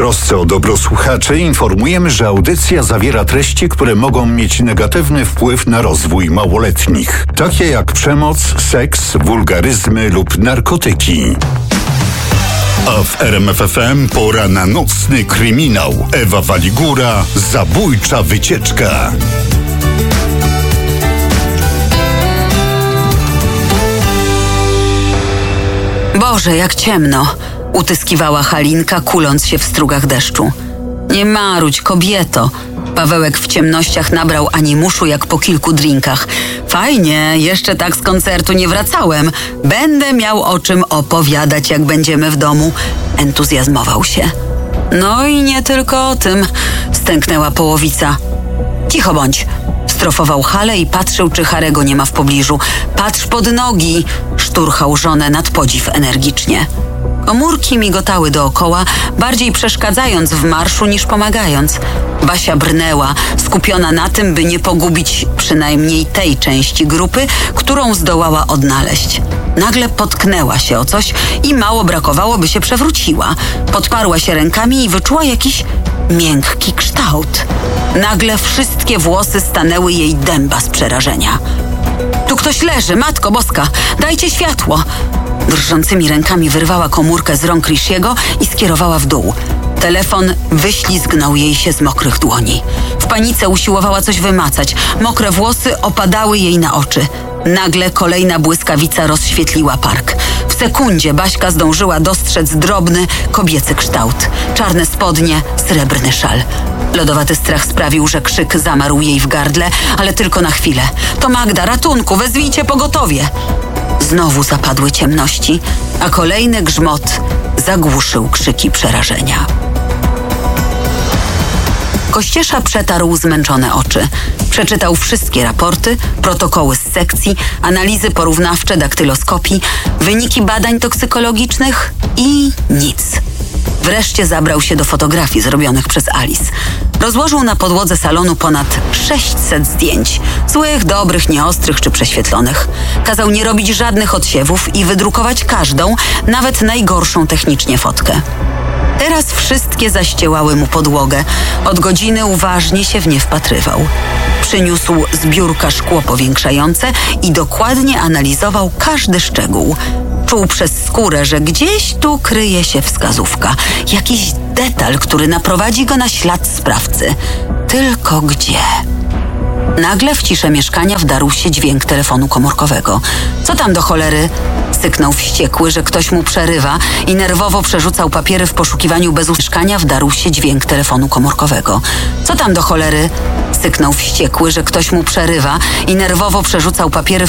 trosce o dobro słuchaczy informujemy, że audycja zawiera treści, które mogą mieć negatywny wpływ na rozwój małoletnich, takie jak przemoc, seks, wulgaryzmy lub narkotyki. A w RMF FM pora na nocny kryminał. Ewa Waligura, zabójcza wycieczka. Boże, jak ciemno! Utyskiwała Halinka, kuląc się w strugach deszczu. Nie marudź, kobieto! Pawełek w ciemnościach nabrał animuszu jak po kilku drinkach. Fajnie, jeszcze tak z koncertu nie wracałem. Będę miał o czym opowiadać, jak będziemy w domu. Entuzjazmował się. No i nie tylko o tym, stęknęła połowica. Cicho bądź! Strofował Hale i patrzył, czy Harego nie ma w pobliżu. Patrz pod nogi! Szturchał żonę nad podziw energicznie. Komórki migotały dookoła, bardziej przeszkadzając w marszu niż pomagając. Basia brnęła, skupiona na tym, by nie pogubić przynajmniej tej części grupy, którą zdołała odnaleźć. Nagle potknęła się o coś i mało brakowało, by się przewróciła. Podparła się rękami i wyczuła jakiś miękki kształt. Nagle wszystkie włosy stanęły jej dęba z przerażenia. Tu ktoś leży, Matko Boska, dajcie światło! Drżącymi rękami wyrwała komórkę z rąk Rishiego i skierowała w dół. Telefon wyślizgnął jej się z mokrych dłoni. W panice usiłowała coś wymacać. Mokre włosy opadały jej na oczy. Nagle kolejna błyskawica rozświetliła park. W sekundzie Baśka zdążyła dostrzec drobny, kobiecy kształt. Czarne spodnie, srebrny szal. Lodowaty strach sprawił, że krzyk zamarł jej w gardle, ale tylko na chwilę. To Magda, ratunku, wezwijcie pogotowie! Znowu zapadły ciemności, a kolejny grzmot zagłuszył krzyki przerażenia. Kościesza przetarł zmęczone oczy. Przeczytał wszystkie raporty, protokoły z sekcji, analizy porównawcze daktyloskopii, wyniki badań toksykologicznych i nic. Wreszcie zabrał się do fotografii zrobionych przez Alice. Rozłożył na podłodze salonu ponad 600 zdjęć. Złych, dobrych, nieostrych czy prześwietlonych. Kazał nie robić żadnych odsiewów i wydrukować każdą, nawet najgorszą technicznie fotkę. Teraz wszystkie zaściełały mu podłogę. Od godziny uważnie się w nie wpatrywał. Przyniósł z biurka szkło powiększające i dokładnie analizował każdy szczegół. Czuł przez skórę, że gdzieś tu kryje się wskazówka. Jakiś detal, który naprowadzi go na ślad sprawcy. Tylko gdzie? Nagle w ciszę mieszkania wdarł się dźwięk telefonu komórkowego. Co tam do cholery? Syknął wściekły, że ktoś mu przerywa i nerwowo przerzucał papiery w poszukiwaniu mieszkania. Wdarł się dźwięk telefonu komórkowego. Co tam do cholery? Syknął wściekły, że ktoś mu przerywa i nerwowo przerzucał papiery